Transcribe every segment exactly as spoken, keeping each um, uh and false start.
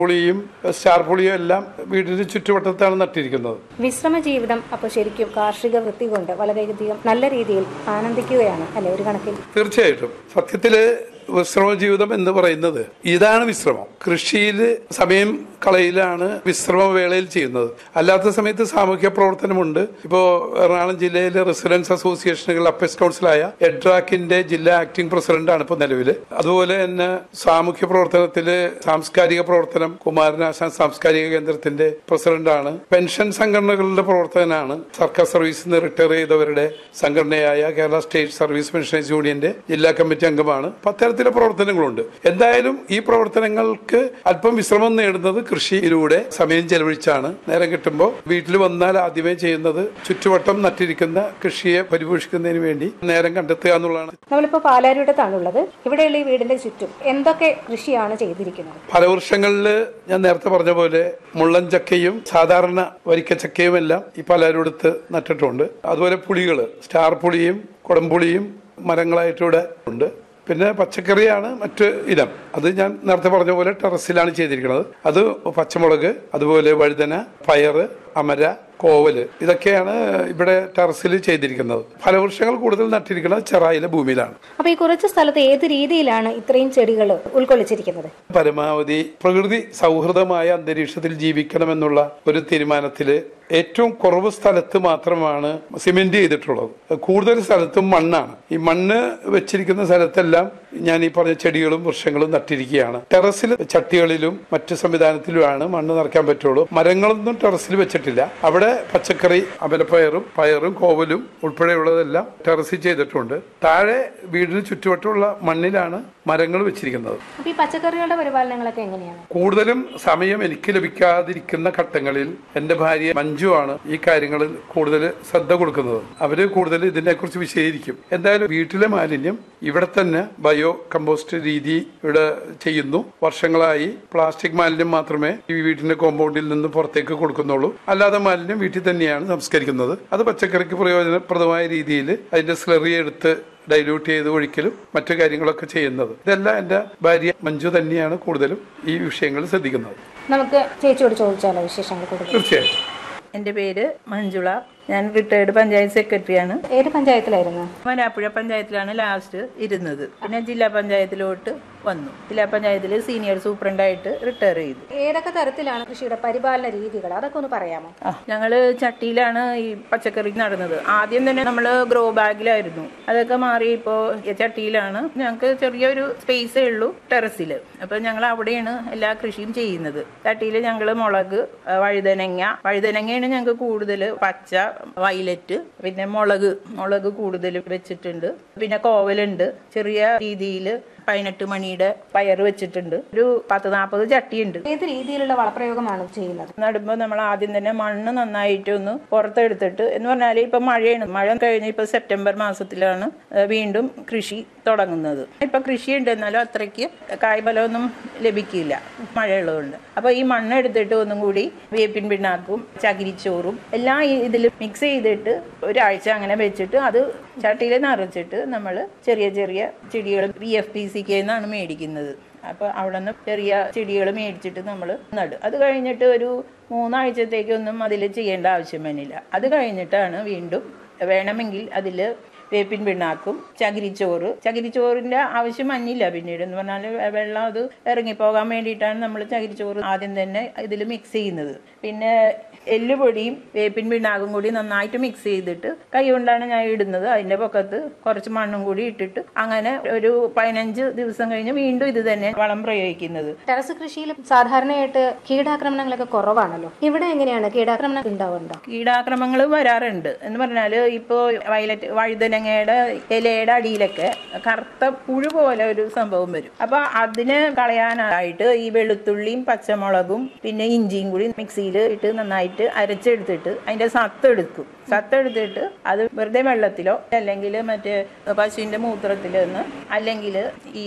പുളിയും സ്റ്റാർ പുളിയും എല്ലാം വീടിന് ചുറ്റുവട്ടത്താണ് നട്ടിരിക്കുന്നത്. വിശ്രമ ജീവിതം അപ്പോൾ ശരിക്കും കാർഷിക വൃത്തി കൊണ്ട് വളരെയധികം നല്ല രീതിയിൽ ആനന്ദിക്കുകയാണ് അല്ലെ ഒരു കണക്കിൽ? തീർച്ചയായിട്ടും. സത്യത്തില് വിശ്രമ ജീവിതം എന്ന് പറയുന്നത് ഇതാണ് വിശ്രമം. കൃഷിയിൽ സമയം കളയിലാണ് വിശ്രമവേളയിൽ ചെയ്യുന്നത്. അല്ലാത്ത സമയത്ത് സാമൂഹ്യ പ്രവർത്തനമുണ്ട്. ഇപ്പോൾ എറണാകുളം ജില്ലയിലെ റെസിഡൻസ് അസോസിയേഷനുകൾ അപ്പീസ് കൗൺസിലായ എഡ്രാക്കിന്റെ ജില്ലാ ആക്ടിംഗ് പ്രസിഡന്റാണ് ഇപ്പോൾ നിലവിൽ. അതുപോലെ തന്നെ സാമൂഹ്യ പ്രവർത്തനത്തില് സാംസ്കാരിക പ്രവർത്തനം കുമാരനാശാൻ സാംസ്കാരിക കേന്ദ്രത്തിന്റെ പ്രസിഡന്റാണ്. പെൻഷൻ സംഘടനകളുടെ പ്രവർത്തകനാണ്. സർക്കാർ സർവീസിൽ നിന്ന് റിട്ടയർ ചെയ്തവരുടെ സംഘടനയായ കേരള സ്റ്റേറ്റ് സർവീസ് പെൻഷനേഴ്സ് യൂണിയന്റെ ജില്ലാ കമ്മിറ്റി അംഗമാണ്. പത്തരത്തിലെ പ്രവർത്തനങ്ങളുണ്ട്. എന്തായാലും ഈ പ്രവർത്തനങ്ങൾക്ക് അല്പം വിശ്രമം നേടുന്നത് കൃഷിയിലൂടെ സമയം ചെലവഴിച്ചാണ്. നേരം കിട്ടുമ്പോൾ വീട്ടിൽ വന്നാൽ ആദ്യമേ ചെയ്യുന്നത് ചുറ്റുവട്ടം നട്ടിരിക്കുന്ന കൃഷിയെ പരിപോഷിക്കുന്നതിന് വേണ്ടി നേരം കണ്ടെത്തുക എന്നുള്ളതാണ്. നമ്മളിപ്പോ പാലാരിവട്ടത്താണുള്ളത്. ഇവിടെയുള്ള ഈ വീടിന്റെ ചുറ്റും എന്തൊക്കെ കൃഷിയാണ് ചെയ്തിരിക്കുന്നത്? ഫലവൃക്ഷങ്ങളിൽ ഞാൻ നേരത്തെ പറഞ്ഞ പോലെ മുള്ളൻ ചക്കയും സാധാരണ വരിക്കച്ചക്കയും എല്ലാം ഈ പാലാരിവട്ടത്ത് നട്ടിട്ടുണ്ട്. അതുപോലെ പുളികള് സ്റ്റാർ പുളിയും കുടംപുളിയും മരങ്ങളായിട്ടിവിടെ ഉണ്ട്. പിന്നെ പച്ചക്കറിയാണ് മറ്റ് ഇനം. അത് ഞാൻ നേരത്തെ പറഞ്ഞ പോലെ ടെറസിലാണ് ചെയ്തിരിക്കുന്നത്. അത് പച്ചമുളക്, അതുപോലെ വഴുതന, പയറ്, അമര, കോവല് ഇതൊക്കെയാണ് ഇവിടെ ടെറസിൽ ചെയ്തിരിക്കുന്നത്. ഫലവൃക്ഷങ്ങൾ കൂടുതൽ നട്ടിരിക്കുന്നത് ചെറായിലെ ഭൂമിയിലാണ്. അപ്പൊ ഈ കുറച്ച് സ്ഥലത്ത് ഏത് രീതിയിലാണ് ഇത്രയും ചെടികൾ ഉൾക്കൊള്ളിച്ചിരിക്കുന്നത്? പരമാവധി പ്രകൃതി സൗഹൃദമായ അന്തരീക്ഷത്തിൽ ജീവിക്കണമെന്നുള്ള ഒരു തീരുമാനത്തില് ഏറ്റവും കുറവ് സ്ഥലത്ത് മാത്രമാണ് സിമെന്റ് ചെയ്തിട്ടുള്ളത്. കൂടുതൽ സ്ഥലത്തും മണ്ണാണ്. ഈ മണ്ണ് വെച്ചിരിക്കുന്ന സ്ഥലത്തെല്ലാം ഞാൻ ഈ പറഞ്ഞ ചെടികളും വൃക്ഷങ്ങളും നട്ടിരിക്കുകയാണ്. ടെറസിൽ ചട്ടികളിലും മറ്റു സംവിധാനത്തിലുമാണ് മണ്ണ് നിറയ്ക്കാൻ പറ്റുള്ളൂ. മരങ്ങളൊന്നും ടെറസിൽ വെച്ചിട്ടില്ല. അവിടെ പച്ചക്കറി, അമരപ്പയറും പയറും കോവലും ഉൾപ്പെടെയുള്ളതെല്ലാം ടെറസിൽ ചെയ്തിട്ടുണ്ട്. താഴെ വീടിന് ചുറ്റുവട്ടമുള്ള മണ്ണിലാണ് മരങ്ങൾ വെച്ചിരിക്കുന്നത്. ഈ പച്ചക്കറികളുടെ പരിപാലനങ്ങളൊക്കെ എങ്ങനെയാണ്? കൂടുതലും സമയം എനിക്ക് ലഭിക്കാതിരിക്കുന്ന ഘട്ടങ്ങളിൽ എന്റെ ഭാര്യ മഞ്ജു ആണ് ഈ കാര്യങ്ങളിൽ കൂടുതൽ ശ്രദ്ധ കൊടുക്കുന്നത്. അവര് കൂടുതൽ ഇതിനെക്കുറിച്ച് വിശദീകരിക്കും. എന്തായാലും വീട്ടിലെ മാലിന്യം ഇവിടെ തന്നെ ബയോ കമ്പോസ്റ്റ് രീതി ഇവിടെ ചെയ്യുന്നു. വർഷങ്ങളായി പ്ലാസ്റ്റിക് മാലിന്യം മാത്രമേ ഈ വീട്ടിന്റെ കോമ്പൗണ്ടിൽ നിന്ന് പുറത്തേക്ക് കൊടുക്കുന്നുള്ളൂ. അല്ലാതെ മാലിന്യം വീട്ടിൽ തന്നെയാണ് സംസ്കരിക്കുന്നത്. അത് പച്ചക്കറിക്ക് പ്രയോജനപ്രദമായ രീതിയിൽ അതിന്റെ സ്ലറി എടുത്ത് ഡൈല്യൂട്ട് ചെയ്ത് ഒഴിക്കലും മറ്റു കാര്യങ്ങളൊക്കെ ചെയ്യുന്നത്. ഇതെല്ലാം എന്റെ ഭാര്യ മഞ്ജു തന്നെയാണ് കൂടുതലും ഈ വിഷയങ്ങൾ ശ്രദ്ധിക്കുന്നത്. നമുക്ക് ചേച്ചിയോട് ചോദിച്ചാലോ വിശേഷങ്ങൾ? തീർച്ചയായും. എൻ്റെ പേര് മഞ്ജുള. ഞാൻ റിട്ടയർഡ് പഞ്ചായത്ത് സെക്രട്ടറിയാണ്. ഏത് പഞ്ചായത്തിലായിരുന്നു? വരാപ്പുഴ പഞ്ചായത്തിലാണ് ലാസ്റ്റ് ഇരുന്നത്. പിന്നെ ജില്ലാ പഞ്ചായത്തിലോട്ട് വന്നു. ജില്ലാ പഞ്ചായത്തിൽ സീനിയർ സൂപ്രണ്ടായിട്ട് റിട്ടയർ ചെയ്തു. ഏതൊക്കെ തരത്തിലാണ് കൃഷിയുടെ പരിപാലന രീതികൾ, അതൊക്കെ ഒന്ന് പറയാമോ? ആ ഞങ്ങള് ചട്ടിയിലാണ് ഈ പച്ചക്കറി നടുന്നത്. ആദ്യം തന്നെ നമ്മൾ ഗ്രോ ബാഗിലായിരുന്നു. അതൊക്കെ മാറി ഇപ്പോൾ ചട്ടിയിലാണ്. ഞങ്ങൾക്ക് ചെറിയൊരു സ്പേസേ ഉള്ളൂ ടെറസിൽ. അപ്പൊ ഞങ്ങൾ അവിടെയാണ് എല്ലാ കൃഷിയും ചെയ്യുന്നത്. ചട്ടിയിൽ ഞങ്ങൾ മുളക്, വഴുതനങ്ങ വഴുതനങ്ങയാണ് ഞങ്ങൾക്ക് കൂടുതൽ, പച്ച, വയലറ്റ്, പിന്നെ മുളക് മുളക് കൂടുതൽ വെച്ചിട്ടുണ്ട്. പിന്നെ കോവലുണ്ട്. ചെറിയ രീതിയിൽ പതിനെട്ട് മണിയുടെ പയർ വെച്ചിട്ടുണ്ട്. ഒരു പത്ത് നാൽപ്പത് ചട്ടിയുണ്ട്. ഏത് രീതിയിലുള്ള വളപ്രയോഗമാണ് ചെയ്യുന്നത്? നടുമ്പോൾ നമ്മൾ ആദ്യം തന്നെ മണ്ണ് നന്നായിട്ട് ഒന്ന് പുറത്തെടുത്തിട്ട്, എന്ന് പറഞ്ഞാൽ ഇപ്പൊ മഴയാണ്. മഴ കഴിഞ്ഞ് ഇപ്പൊ സെപ്റ്റംബർ മാസത്തിലാണ് വീണ്ടും കൃഷി തുടങ്ങുന്നത്. ഇപ്പൊ കൃഷി ഉണ്ട്, എന്നാലും അത്രയ്ക്ക് കായ്ഫലമൊന്നും ലഭിക്കില്ല മഴയുള്ളതുകൊണ്ട്. അപ്പൊ ഈ മണ്ണ് എടുത്തിട്ട് ഒന്നും കൂടി വേപ്പിൻ പിണ്ണാക്കും ചകിരിച്ചോറും എല്ലാം ഇതിൽ മിക്സ് ചെയ്തിട്ട് ഒരാഴ്ച അങ്ങനെ വെച്ചിട്ട് അത് ചട്ടിയിൽ നിറച്ചിട്ട് നമ്മൾ ചെറിയ ചെറിയ ചെടികൾ ബി എഫ് പി സി കെന്നാണ് മേടിക്കുന്നത്. അപ്പോൾ അവിടെ നിന്ന് ചെറിയ ചെടികൾ മേടിച്ചിട്ട് നമ്മൾ നടും. അത് കഴിഞ്ഞിട്ട് ഒരു മൂന്നാഴ്ചത്തേക്കൊന്നും അതിൽ ചെയ്യേണ്ട ആവശ്യം വന്നില്ല. അത് കഴിഞ്ഞിട്ടാണ് വീണ്ടും വേണമെങ്കിൽ അതിൽ വേപ്പിൻ പിണ്ണാക്കും ചകിരിച്ചോറ് ചകിരിച്ചോറിന്റെ ആവശ്യം മഞ്ഞില്ല പിന്നീട്. എന്ന് പറഞ്ഞാൽ വെള്ളം അത് ഇറങ്ങിപ്പോകാൻ വേണ്ടിയിട്ടാണ് നമ്മൾ ചകിരിച്ചോറ് ആദ്യം തന്നെ ഇതിൽ മിക്സ് ചെയ്യുന്നത്. പിന്നെ എല്ലുപൊടിയും വേപ്പിൻ പിണ്ണാക്കും കൂടി നന്നായിട്ട് മിക്സ് ചെയ്തിട്ട് കൈ കൊണ്ടാണ് ഞാൻ ഇടുന്നത്. അതിന്റെ പൊക്കത്ത് കുറച്ച് മണ്ണും കൂടി ഇട്ടിട്ട് അങ്ങനെ ഒരു പതിനഞ്ച് ദിവസം കഴിഞ്ഞ് വീണ്ടും ഇത് തന്നെ വളം പ്രയോഗിക്കുന്നത്. ടെറസ് കൃഷിയിൽ സാധാരണയായിട്ട് കീടാക്രമണങ്ങളൊക്കെ കുറവാണല്ലോ. ഇവിടെ എങ്ങനെയാണ് കീടാക്രമണം ഉണ്ടാവുന്നുണ്ടോ? കീടാക്രമങ്ങൾ വരാറുണ്ട്. എന്ന് പറഞ്ഞാൽ ഇപ്പോ വയലറ്റ് വഴുതനങ്ങയുടെ ഇലയുടെ അടിയിലൊക്കെ കറുത്ത പുഴു പോലെ ഒരു സംഭവം വരും. അപ്പൊ അതിനെ കളയാനായിട്ട് ഈ വെളുത്തുള്ളിയും പച്ചമുളകും പിന്നെ ഇഞ്ചിയും കൂടി മിക്സിയിൽ ഇട്ട് നന്നായിട്ട് അരച്ചെടുത്തിട്ട് അതിന്റെ സത്തെടുക്കും. സത്തെടുത്തിട്ട് അത് വെറുതെ വെള്ളത്തിലോ അല്ലെങ്കിൽ മറ്റേ പശുവിന്റെ മൂത്രത്തിലോ ഒന്ന് അല്ലെങ്കിൽ ഈ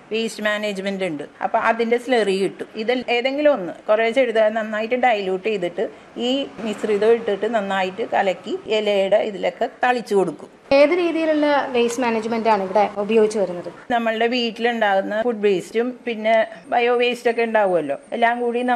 വേസ്റ്റ് മാനേജ്മെന്റ് ഉണ്ട്. അപ്പൊ അതിന്റെ സ്ലറി കിട്ടും. ഇതിൽ ഏതെങ്കിലും ഒന്ന് കുറേശ്ശെ എഴുതാൻ നന്നായിട്ട് ഡൈല്യൂട്ട് ചെയ്തിട്ട് ഈ മിശ്രിതം ഇട്ടിട്ട് നന്നായിട്ട് കലക്കി ഇലയുടെ ഇതിലൊക്കെ തളിച്ചു കൊടുക്കും. ഏത് രീതിയിലുള്ള വേസ്റ്റ് മാനേജ്മെന്റ് ആണ് ഇവിടെ ഉപയോഗിച്ചു വരുന്നത്? നമ്മളുടെ വീട്ടിലുണ്ടാകുന്ന ഫുഡ് വേസ്റ്റും പിന്നെ ബയോ വേസ്റ്റ് ഒക്കെ ഉണ്ടാവുമല്ലോ, എല്ലാം കൂടി